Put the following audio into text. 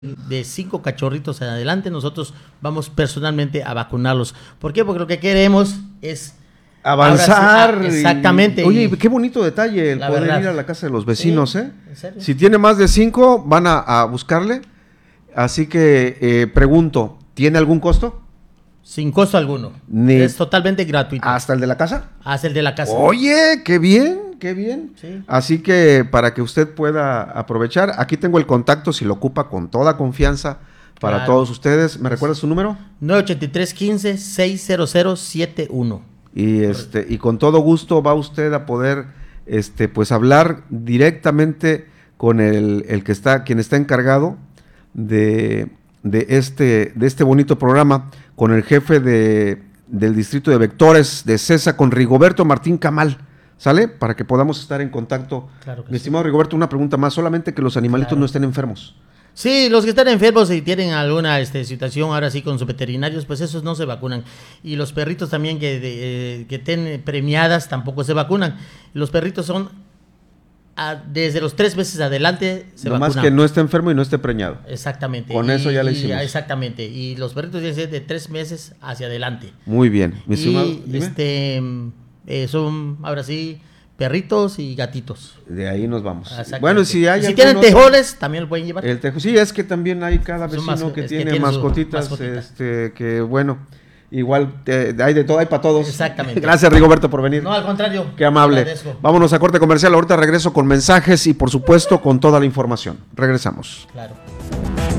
de 5 cachorritos en adelante, nosotros vamos personalmente a vacunarlos. ¿Por qué? Porque lo que queremos es avanzar. Exactamente. Oye, qué bonito detalle el poder verdad. ir a la casa de los vecinos, Sí, ¿eh? ¿en serio? Si tiene más de 5, van a buscarle. Así que pregunto, ¿tiene algún costo? Sin costo alguno. Es totalmente gratuito. ¿Hasta el de la casa? Hasta el de la casa. Oye, qué bien, qué bien. Sí. Así que para que usted pueda aprovechar, aquí tengo el contacto si lo ocupa con toda confianza para Claro. todos ustedes. ¿Me recuerda su número? 983-15-60071. Y con todo gusto va usted a poder pues hablar directamente con quien está encargado de este bonito programa, con el jefe del distrito de vectores de CESA, con Rigoberto Martín Camal, ¿sale? Para que podamos estar en contacto. Claro que Mi sí. estimado Rigoberto, una pregunta más, solamente que los animalitos Claro. no estén enfermos. Sí, los que están enfermos y tienen alguna situación ahora sí con sus veterinarios, pues esos no se vacunan. Y los perritos también que estén premiadas tampoco se vacunan. Los perritos son desde los 3 meses adelante se Nomás vacunan. que no esté enfermo y no esté preñado. Exactamente. Con eso ya le hicimos. Exactamente. Y los perritos deben ser de 3 meses hacia adelante. Muy bien. Mi estimado, Y dime. son ahora sí perritos y gatitos. De ahí nos vamos. Exactamente. Bueno, si hay si tienen algún otro- tejones, también lo pueden llevar. El tejo, sí, es que también hay cada Son vecino que es que tiene tiene su mascotitas, mascotita. que bueno, igual hay de todo, hay para todos. Exactamente. Gracias, Rigoberto, por venir. No, al contrario. Qué amable. Agradezco. Vámonos a corte comercial, ahorita regreso con mensajes y por supuesto con toda la información. Regresamos. Claro.